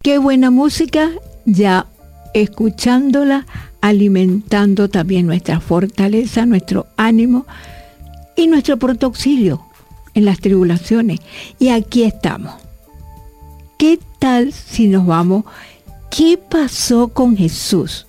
Qué buena música, ya escuchándola, alimentando también nuestra fortaleza, nuestro ánimo y nuestro pronto auxilio en las tribulaciones. Y aquí estamos. ¿Qué tal si nos vamos? ¿Qué pasó con Jesús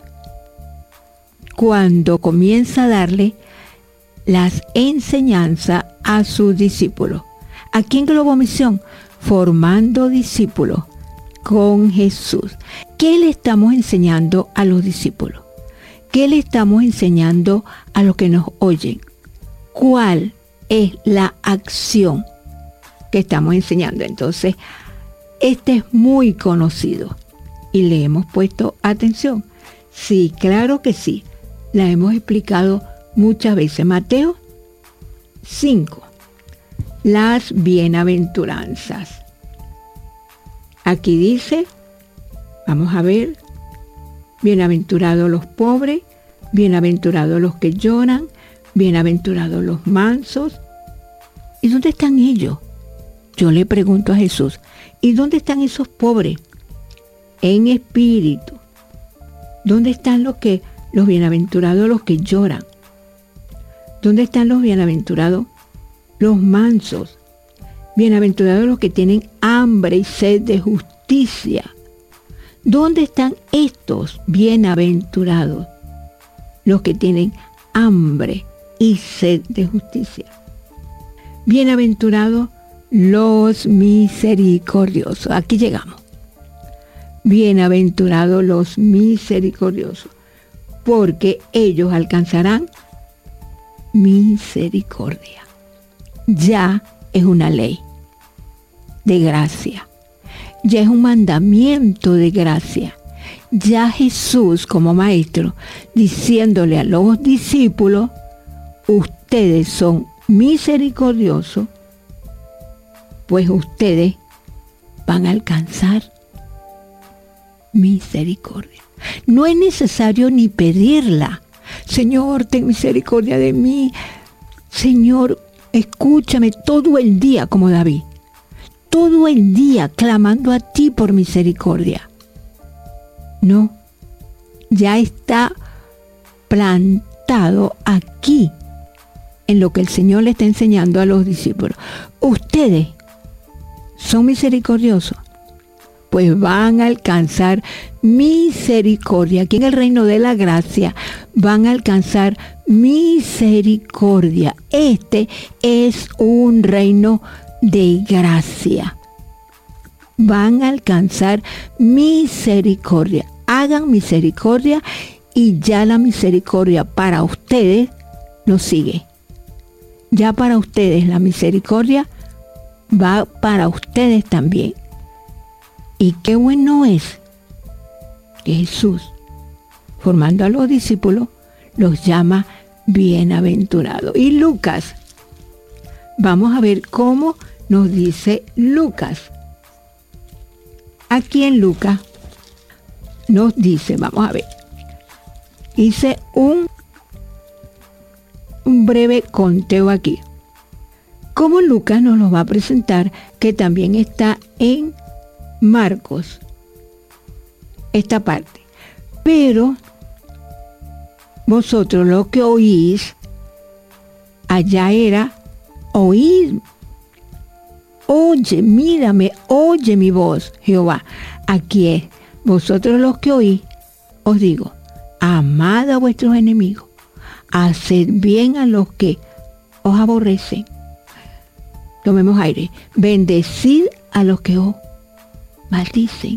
cuando comienza a darle las enseñanzas a sus discípulos? Aquí en Globo Misión, formando discípulos con Jesús. ¿Qué le estamos enseñando a los discípulos? ¿Qué le estamos enseñando a los que nos oyen? ¿Cuál es la acción que estamos enseñando? Entonces, este es muy conocido y le hemos puesto atención. Sí, claro que sí. La hemos explicado muchas veces. Mateo 5. Las bienaventuranzas. Aquí dice, vamos a ver, bienaventurados los pobres, bienaventurados los que lloran, bienaventurados los mansos. ¿Y dónde están ellos? Yo le pregunto a Jesús, ¿y dónde están esos pobres? En espíritu. ¿Dónde están los bienaventurados los que lloran? ¿Dónde están los bienaventurados los mansos? Bienaventurados los que tienen hambre y sed de justicia. ¿Dónde están estos bienaventurados? Los que tienen hambre y sed de justicia. Bienaventurados los misericordiosos. Aquí llegamos. Bienaventurados los misericordiosos, porque ellos alcanzarán misericordia. Ya es una ley de gracia. Ya es un mandamiento de gracia. Ya Jesús como maestro diciéndole a los discípulos, ustedes son misericordiosos, pues ustedes van a alcanzar misericordia. No es necesario ni pedirla. Señor, ten misericordia de mí. Señor, escúchame todo el día como David. Todo el día clamando a ti por misericordia. No, ya está plantado aquí en lo que el Señor le está enseñando a los discípulos. Ustedes son misericordiosos, pues van a alcanzar misericordia. Aquí en el reino de la gracia van a alcanzar misericordia. Este es un reino de gracia. Van a alcanzar misericordia. Hagan misericordia y ya la misericordia para ustedes los sigue. Ya para ustedes la misericordia va para ustedes también. Y qué bueno es que Jesús, formando a los discípulos, los llama bienaventurados. Y Lucas, vamos a ver cómo nos dice Lucas. Aquí en Lucas nos dice, vamos a ver, hice un breve conteo aquí. Como Lucas nos lo va a presentar, que también está en Marcos, esta parte. Pero vosotros lo que oís, allá era oír. Oye, mírame, oye mi voz, Jehová. Aquí es, vosotros los que oís, os digo, amad a vuestros enemigos, haced bien a los que os aborrecen. Tomemos aire. Bendecid a los que os maldicen.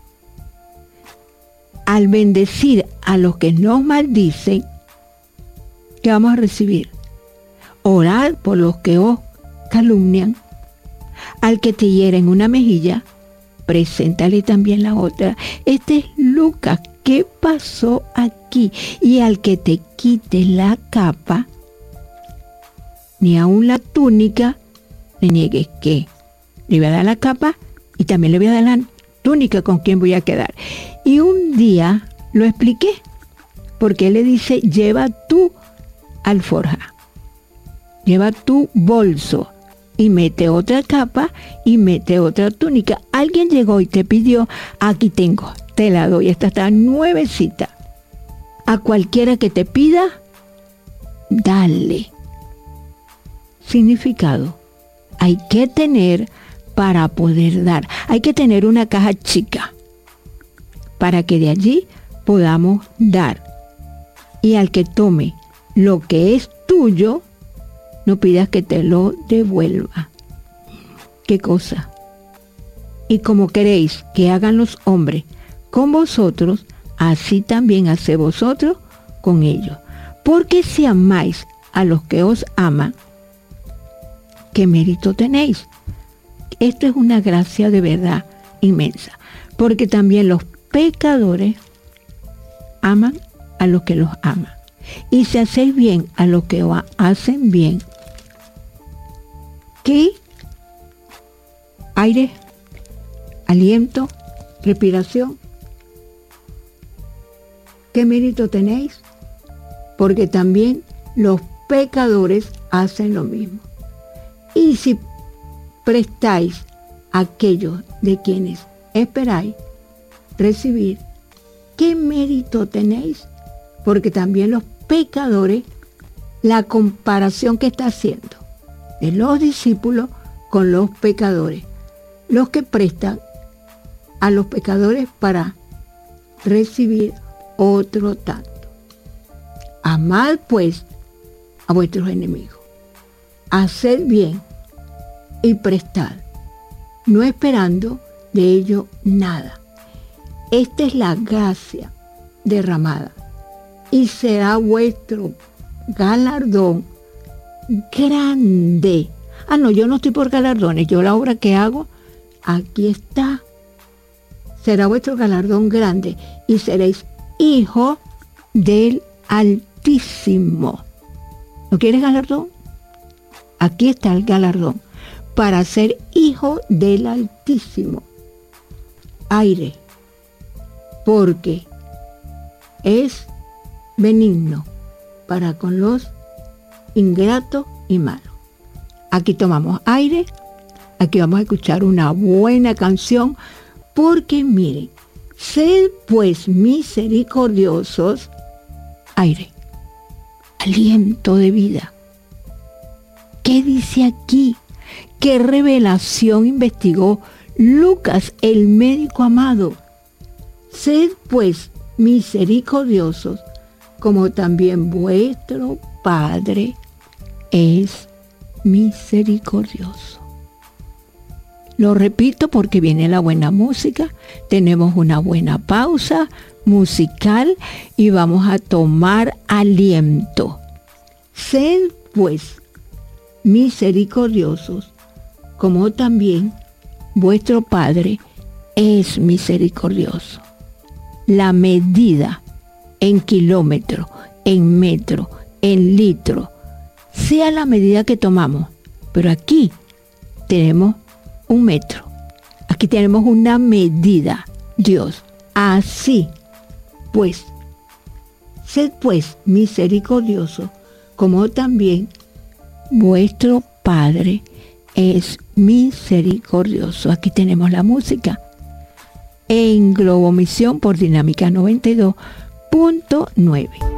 Al bendecir a los que nos maldicen, ¿qué vamos a recibir? Orad por los que os calumnian. Al que te hiera en una mejilla, preséntale también la otra. Este es Lucas. ¿Qué pasó aquí? Y al que te quite la capa, ni aun la túnica, le niegues. ¿Qué? Le voy a dar la capa y también le voy a dar la túnica, con quien voy a quedar. Y un día lo expliqué, porque él le dice, lleva tu alforja, lleva tu bolso. y mete otra capa y mete otra túnica. Alguien llegó y te pidió, aquí tengo, te la doy, esta está nuevecita. A cualquiera que te pida, dale. Significado. Hay que tener para poder dar. Hay que tener una caja chica para que de allí podamos dar. Y al que tome lo que es tuyo, no pidas que te lo devuelva. ¿Qué cosa? Y como queréis que hagan los hombres con vosotros, así también haced vosotros con ellos. Porque si amáis a los que os aman, ¿qué mérito tenéis? Esto es una gracia de verdad inmensa. Porque también los pecadores aman a los que los aman. Y si hacéis bien a los que hacen bien, ¿qué? Aire, aliento, respiración. ¿Qué mérito tenéis? Porque también los pecadores hacen lo mismo. Y si prestáis a aquellos de quienes esperáis recibir, ¿qué mérito tenéis? Porque también los pecadores, la comparación que está haciendo de los discípulos con los pecadores, los que prestan a los pecadores para recibir otro tanto. Amad pues a vuestros enemigos, haced bien y prestad, no esperando de ello nada. Esta es la gracia derramada y será vuestro galardón grande. No, yo no estoy por galardones, yo la obra que hago, aquí está. Será vuestro galardón grande y seréis hijos del Altísimo. ¿No quieres galardón? Aquí está el galardón, para ser hijo del Altísimo. Aire, porque es benigno para con los ingratos y malos. Aquí tomamos aire, aquí vamos a escuchar una buena canción, porque miren, sed pues misericordiosos, aire, aliento de vida. ¿Qué dice aquí? ¿Qué revelación investigó Lucas, el médico amado? Sed pues misericordiosos, como también vuestro Padre es misericordioso. Lo repito porque viene la buena música, tenemos una buena pausa musical y vamos a tomar aliento. Sed pues misericordiosos, como también vuestro Padre es misericordioso. La medida en kilómetro, en metro, en litro, sea la medida que tomamos, pero aquí tenemos un metro, aquí tenemos una medida, Dios. Así pues, sed pues misericordioso, como también vuestro Padre es misericordioso. Aquí tenemos la música en Globo Misión por Dinámica 92.9.